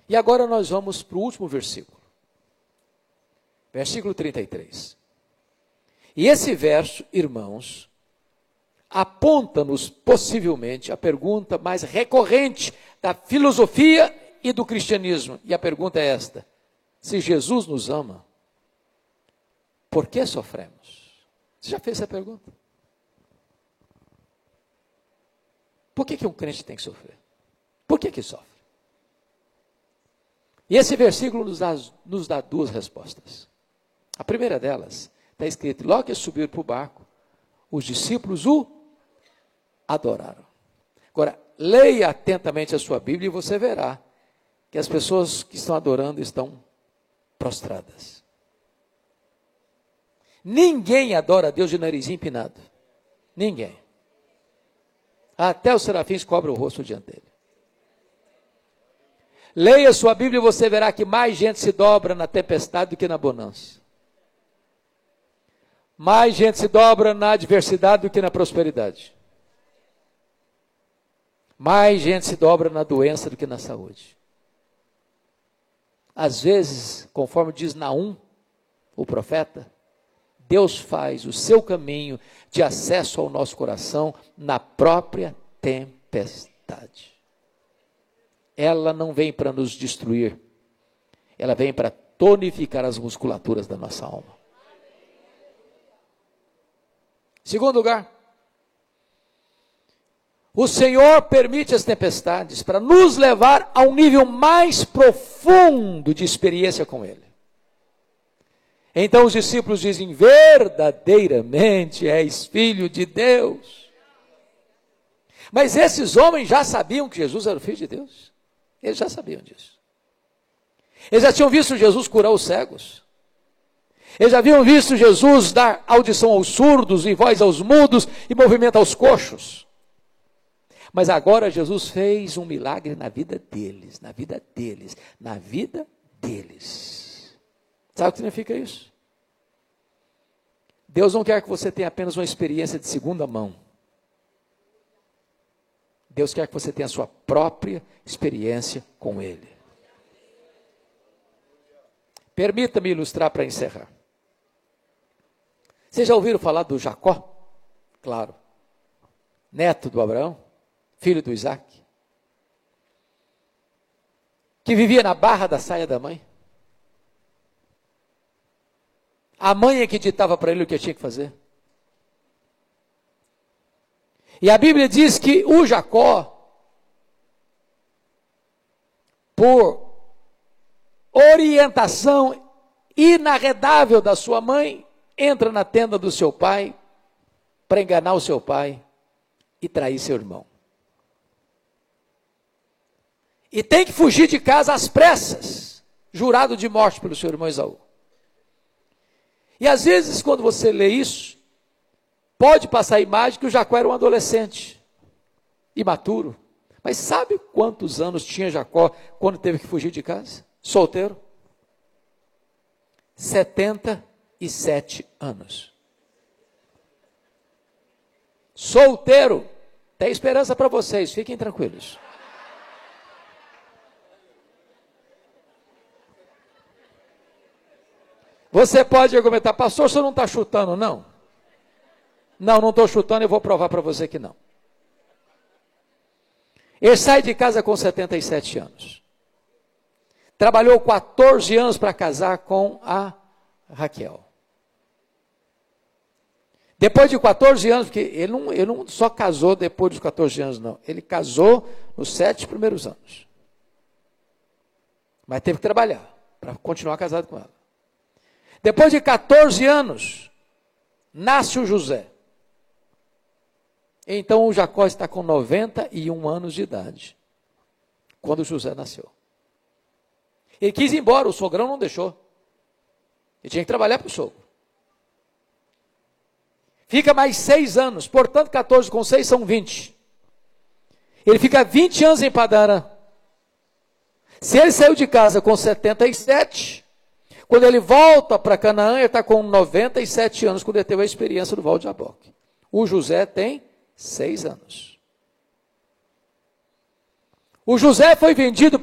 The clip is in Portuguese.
E agora nós vamos para o último versículo. Versículo 33. E esse verso, irmãos, aponta-nos possivelmente a pergunta mais recorrente da filosofia e do cristianismo. E a pergunta é esta: se Jesus nos ama, por que sofremos? Você já fez essa pergunta? Por que um crente tem que sofrer? Por que sofre? E esse versículo nos dá duas respostas. A primeira delas está escrito: logo que subiram para o barco, os discípulos o adoraram. Agora, leia atentamente a sua Bíblia e você verá que as pessoas que estão adorando estão prostradas. Ninguém adora a Deus de narizinho empinado. Ninguém. Até os serafins cobrem o rosto diante dele. Leia a sua Bíblia e você verá que mais gente se dobra na tempestade do que na bonança. Mais gente se dobra na adversidade do que na prosperidade. Mais gente se dobra na doença do que na saúde. Às vezes, conforme diz Naum, o profeta, Deus faz o seu caminho de acesso ao nosso coração na própria tempestade. Ela não vem para nos destruir, ela vem para tonificar as musculaturas da nossa alma. Segundo lugar, o Senhor permite as tempestades para nos levar a um nível mais profundo de experiência com Ele. Então os discípulos dizem: verdadeiramente és filho de Deus. Mas esses homens já sabiam que Jesus era o Filho de Deus. Eles já sabiam disso. Eles já tinham visto Jesus curar os cegos. Eles já haviam visto Jesus dar audição aos surdos e voz aos mudos e movimento aos coxos. Mas agora Jesus fez um milagre na vida deles, na vida deles, na vida deles. Sabe o que significa isso? Deus não quer que você tenha apenas uma experiência de segunda mão. Deus quer que você tenha a sua própria experiência com Ele. Permita-me ilustrar para encerrar. Vocês já ouviram falar do Jacó? Claro. Neto do Abraão, filho do Isaac. Que vivia na barra da saia da mãe. A mãe é que ditava para ele o que tinha que fazer. E a Bíblia diz que o Jacó, por orientação inarredável da sua mãe, entra na tenda do seu pai para enganar o seu pai e trair seu irmão. E tem que fugir de casa às pressas, jurado de morte pelo seu irmão Esaú. E às vezes, quando você lê isso, pode passar a imagem que o Jacó era um adolescente, imaturo. Mas sabe quantos anos tinha Jacó quando teve que fugir de casa? Solteiro? 77 anos. Solteiro. Tem esperança para vocês, fiquem tranquilos. Você pode argumentar: pastor, você não está chutando, não? Não estou chutando, eu vou provar para você que não. Ele sai de casa com 77 anos. Trabalhou 14 anos para casar com a Raquel. Depois de 14 anos, porque ele não só casou depois dos 14 anos, não. Ele casou nos 7 primeiros anos. Mas teve que trabalhar para continuar casado com ela. Depois de 14 anos, nasce o José. Então o Jacó está com 91 anos de idade, quando o José nasceu. Ele quis ir embora, o sogrão não deixou. Ele tinha que trabalhar para o sogro. Fica mais 6 anos, portanto 14 com 6 são 20. Ele fica 20 anos em Padã. Se ele saiu de casa com 77, quando ele volta para Canaã, ele está com 97 anos, quando ele teve a experiência do Val de Jaboque. O José tem 6 anos. O José foi vendido